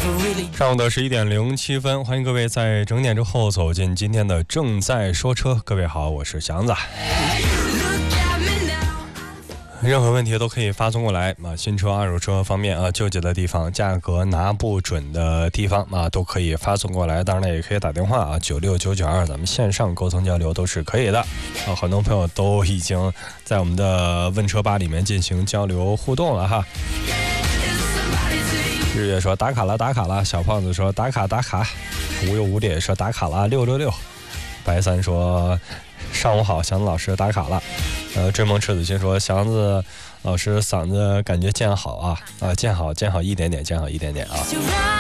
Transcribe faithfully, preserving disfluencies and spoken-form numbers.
上午的十一点零七分，欢迎各位在整点之后走进今天的正在说车。各位好，我是祥子。任何问题都可以发送过来啊，新车、二手车方面啊，纠结的地方、价格拿不准的地方啊，都可以发送过来。当然了，也可以打电话啊，九六九九二，咱们线上沟通交流都是可以的啊。很多朋友都已经在我们的问车吧里面进行交流互动了哈。日月说打卡了，打卡了。小胖子说打卡打卡。无忧无虑说打卡了，六六六。白三说上午好，祥子老师打卡了。呃，追梦赤子心说祥子老师嗓子感觉见好啊啊见好见好一点点，见好一点点啊。